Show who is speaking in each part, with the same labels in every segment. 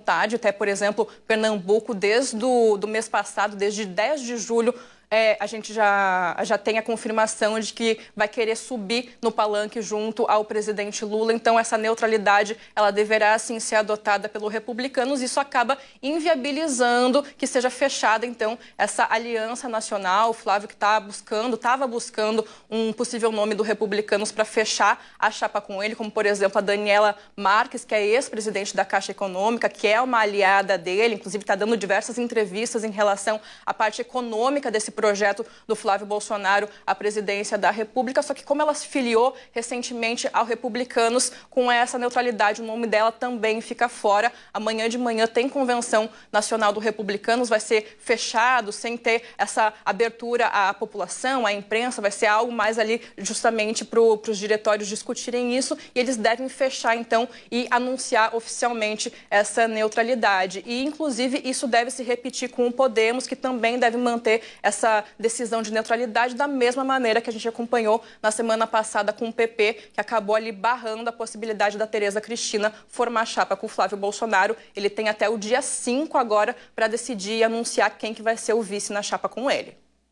Speaker 1: vontade. Até, por exemplo, Pernambuco, desde do mês passado, desde 10 de julho, a gente já tem a confirmação de que vai querer subir no palanque junto ao presidente Lula. Então, essa neutralidade, ela deverá, sim, ser adotada pelos republicanos. Isso acaba inviabilizando que seja fechada, então, essa aliança nacional. O Flávio que estava buscando um possível nome do Republicanos para fechar a chapa com ele, como, por exemplo, a Daniela Marques, que é ex-presidente da Caixa Econômica, que é uma aliada dele, inclusive está dando diversas entrevistas em relação à parte econômica desse projeto do Flávio Bolsonaro à presidência da República, só que como ela se filiou recentemente ao Republicanos, com essa neutralidade, o nome dela também fica fora. Amanhã de manhã tem convenção nacional do Republicanos, vai ser fechado, sem ter essa abertura à população, à imprensa, vai ser algo mais ali justamente para os diretórios discutirem isso, e eles devem fechar então e anunciar oficialmente essa neutralidade. E inclusive isso deve se repetir com o Podemos, que também deve manter essa decisão de neutralidade da mesma maneira que a gente acompanhou na semana passada com o PP, que acabou ali barrando a possibilidade da Tereza Cristina formar chapa com o Flávio Bolsonaro. Ele tem até o dia 5 agora para decidir e anunciar quem que vai ser o vice na chapa com ele.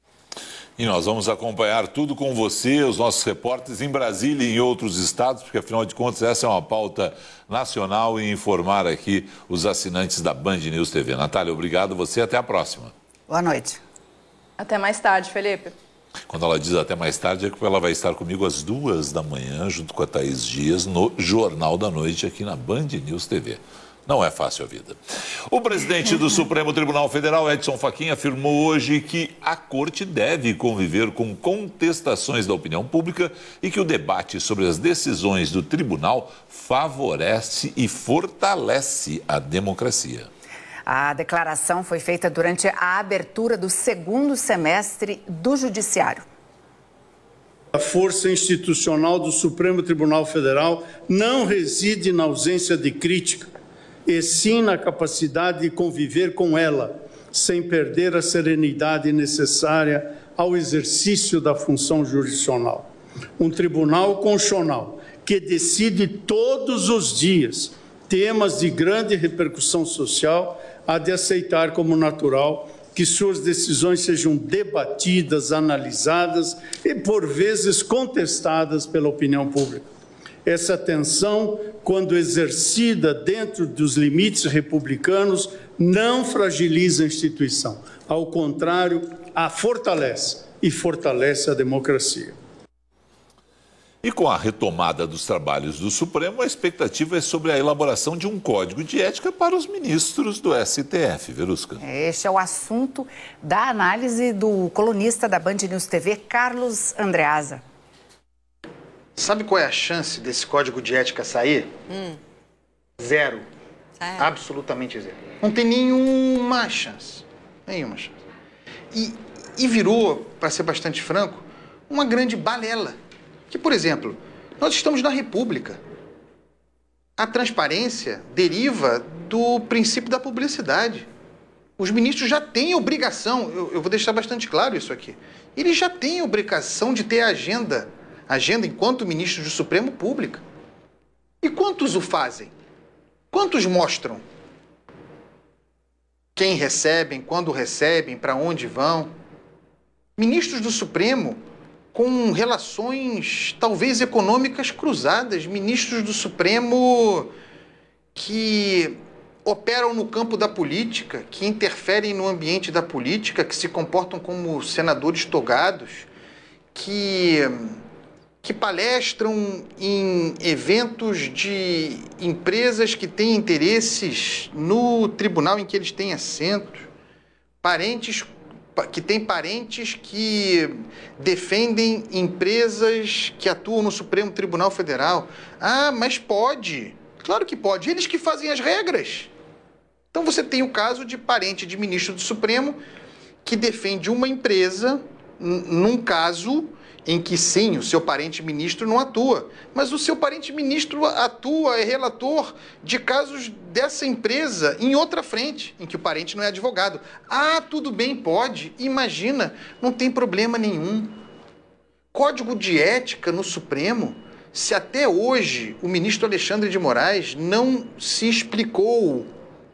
Speaker 2: E nós vamos acompanhar tudo com você, os nossos repórteres em Brasília e em outros estados, porque afinal de contas essa é uma pauta nacional, e informar aqui os assinantes da Band News TV. Natália, obrigado, você, até a próxima.
Speaker 3: Boa noite.
Speaker 1: Até mais tarde, Felipe.
Speaker 2: Quando ela diz até mais tarde, é que ela vai estar comigo às 2h, junto com a Thaís Dias, no Jornal da Noite, aqui na Band News TV. Não é fácil a vida. O presidente do Supremo Tribunal Federal, Edson Fachin, afirmou hoje que a Corte deve conviver com contestações da opinião pública e que o debate sobre as decisões do tribunal favorece e fortalece a democracia.
Speaker 3: A declaração foi feita durante a abertura do segundo semestre do Judiciário.
Speaker 4: A força institucional do Supremo Tribunal Federal não reside na ausência de crítica, e sim na capacidade de conviver com ela, sem perder a serenidade necessária ao exercício da função jurisdicional. Um tribunal constitucional que decide todos os dias temas de grande repercussão social há de aceitar como natural que suas decisões sejam debatidas, analisadas e, por vezes, contestadas pela opinião pública. Essa tensão, quando exercida dentro dos limites republicanos, não fragiliza a instituição. Ao contrário, a fortalece e fortalece a democracia.
Speaker 2: E com a retomada dos trabalhos do Supremo, a expectativa é sobre a elaboração de um código de ética para os ministros do STF. Verusca.
Speaker 3: Este é o assunto da análise do colunista da Band News TV, Carlos Andreasa.
Speaker 5: Sabe qual é a chance desse código de ética sair? Zero. Absolutamente zero. Não tem nenhuma chance. Nenhuma chance. E virou, para ser bastante franco, uma grande balela. Que, por exemplo, nós estamos na República. A transparência deriva do princípio da publicidade. Os ministros já têm obrigação, eu vou deixar bastante claro isso aqui, eles já têm obrigação de ter agenda enquanto ministros do Supremo pública. E quantos o fazem? Quantos mostram? Quem recebem, quando recebem, para onde vão? Ministros do Supremo com relações, talvez, econômicas cruzadas. Ministros do Supremo que operam no campo da política, que interferem no ambiente da política, que se comportam como senadores togados, que palestram em eventos de empresas que têm interesses no tribunal em que eles têm assento, que têm parentes que defendem empresas que atuam no Supremo Tribunal Federal. Ah, mas pode. Claro que pode. Eles que fazem as regras. Então você tem o caso de parente de ministro do Supremo que defende uma empresa num caso em que, sim, o seu parente ministro não atua, mas o seu parente ministro atua, é relator de casos dessa empresa em outra frente, em que o parente não é advogado. Ah, tudo bem, pode. Imagina, não tem problema nenhum. Código de ética no Supremo, se até hoje o ministro Alexandre de Moraes não se explicou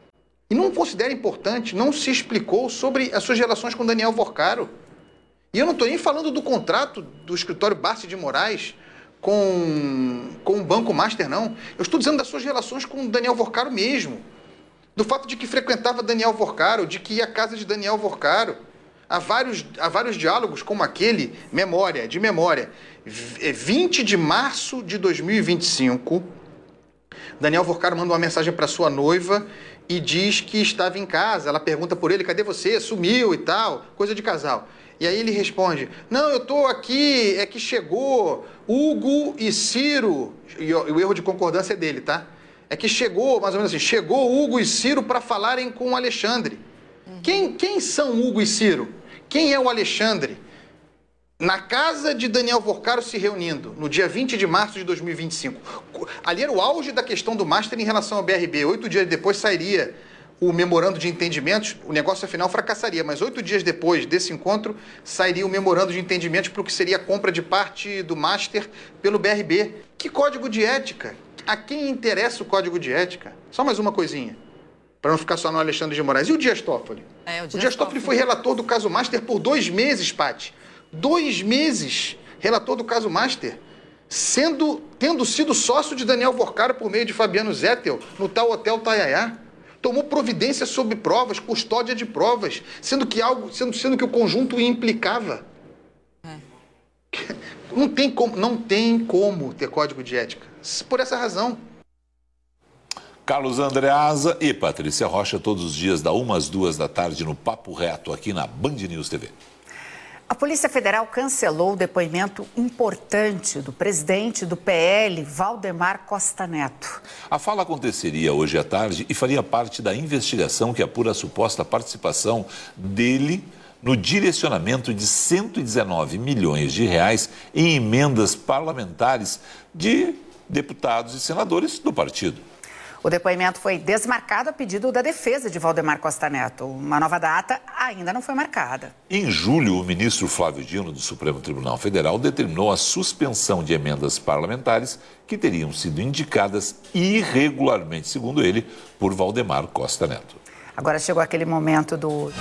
Speaker 5: E não considera importante, não se explicou sobre as suas relações com Daniel Vorcaro. E eu não estou nem falando do contrato do escritório Barsi de Moraes com o Banco Master, não. Eu estou dizendo das suas relações com Daniel Vorcaro mesmo. Do fato de que frequentava Daniel Vorcaro, de que ia à casa de Daniel Vorcaro. Há vários diálogos como aquele, de memória. 20 de março de 2025, Daniel Vorcaro manda uma mensagem para sua noiva e diz que estava em casa. Ela pergunta por ele, cadê você? Sumiu e tal, coisa de casal. E aí ele responde, não, eu estou aqui, é que chegou Hugo e Ciro, e o erro de concordância é dele, tá? É que chegou, mais ou menos assim, chegou Hugo e Ciro para falarem com o Alexandre. Quem são Hugo e Ciro? Quem é o Alexandre? Na casa de Daniel Vorcaro se reunindo, no dia 20 de março de 2025. Ali era o auge da questão do Master em relação ao BRB. 8 dias depois sairia o memorando de entendimentos, o negócio afinal fracassaria, mas 8 dias depois desse encontro sairia o memorando de entendimentos para o que seria a compra de parte do Master pelo BRB. Que código de ética? A quem interessa o código de ética? Só mais uma coisinha, para não ficar só no Alexandre de Moraes. E o Dias Toffoli? O Dias Toffoli foi relator do caso Master por 2 meses, Paty. 2 meses, relator do caso Master, tendo sido sócio de Daniel Vorcaro por meio de Fabiano Zettel no tal Hotel Taiaiá. Tomou providência sobre provas, custódia de provas, sendo que o conjunto implicava. Não tem como ter código de ética. Por essa razão.
Speaker 2: Carlos Andreasa e Patrícia Rocha, todos os dias, da 1 às 2 da tarde, no Papo Reto, aqui na Band News TV.
Speaker 3: A Polícia Federal cancelou o depoimento importante do presidente do PL, Valdemar Costa Neto.
Speaker 2: A fala aconteceria hoje à tarde e faria parte da investigação que apura a suposta participação dele no direcionamento de 119 milhões de reais em emendas parlamentares de deputados e senadores do partido.
Speaker 3: O depoimento foi desmarcado a pedido da defesa de Valdemar Costa Neto. Uma nova data ainda não foi marcada.
Speaker 2: Em julho, o ministro Flávio Dino, do Supremo Tribunal Federal, determinou a suspensão de emendas parlamentares que teriam sido indicadas irregularmente, segundo ele, por Valdemar Costa Neto.
Speaker 3: Agora chegou aquele momento do...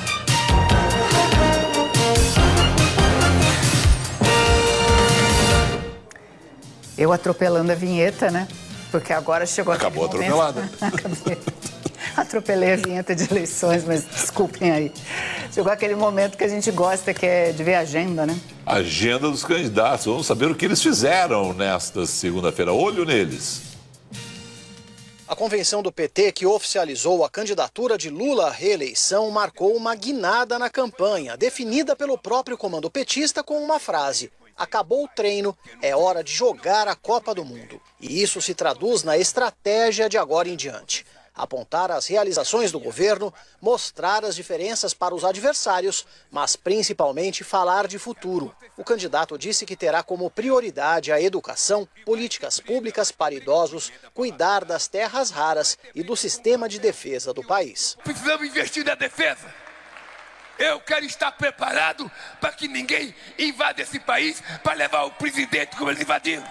Speaker 3: Eu atropelando a vinheta, né? Porque agora chegou aquele momento...
Speaker 2: Acabou atropelada.
Speaker 3: Atropelei a vinheta de eleições, mas desculpem aí. Chegou aquele momento que a gente gosta, que é de ver a agenda, né?
Speaker 2: Agenda dos candidatos. Vamos saber o que eles fizeram nesta segunda-feira. Olho neles.
Speaker 6: A convenção do PT, que oficializou a candidatura de Lula à reeleição, marcou uma guinada na campanha, definida pelo próprio comando petista com uma frase: acabou o treino, é hora de jogar a Copa do Mundo. E isso se traduz na estratégia de agora em diante. Apontar as realizações do governo, mostrar as diferenças para os adversários, mas principalmente falar de futuro. O candidato disse que terá como prioridade a educação, políticas públicas para idosos, cuidar das terras raras e do sistema de defesa do país.
Speaker 7: Precisamos investir na defesa. Eu quero estar preparado para que ninguém invada esse país para levar o presidente como eles invadiram.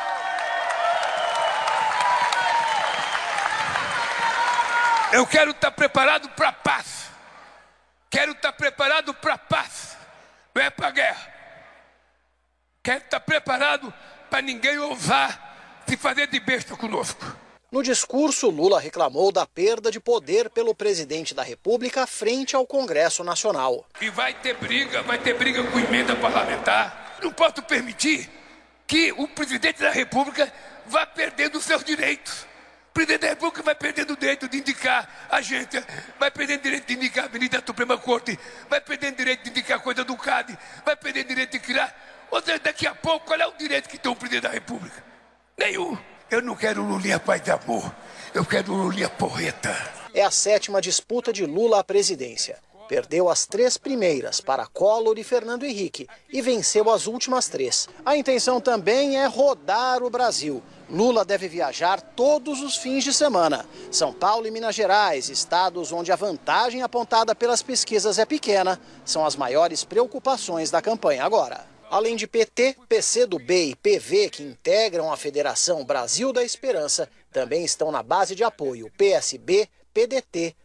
Speaker 7: Eu quero estar preparado para a paz. Quero estar preparado para a paz. Não é para a guerra. Quero estar preparado para ninguém ousar se fazer de besta conosco.
Speaker 6: No discurso, Lula reclamou da perda de poder pelo presidente da República frente ao Congresso Nacional.
Speaker 7: E vai ter briga com emenda parlamentar. Não posso permitir que o presidente da República vá perdendo os seus direitos. O presidente da República vai perdendo o direito de indicar agência, vai perdendo o direito de indicar a avenida da Suprema Corte, vai perdendo o direito de indicar coisa do CAD, vai perdendo o direito de criar. Ou seja, daqui a pouco, qual é o direito que tem o presidente da República? Nenhum. Eu não quero Lulinha paz de amor, eu quero Lulinha porreta.
Speaker 6: É a 7ª disputa de Lula à presidência. Perdeu as 3 primeiras para Collor e Fernando Henrique e venceu as últimas 3. A intenção também é rodar o Brasil. Lula deve viajar todos os fins de semana. São Paulo e Minas Gerais, estados onde a vantagem apontada pelas pesquisas é pequena, são as maiores preocupações da campanha agora. Além de PT, PCdoB e PV, que integram a Federação Brasil da Esperança, também estão na base de apoio PSB, PDT,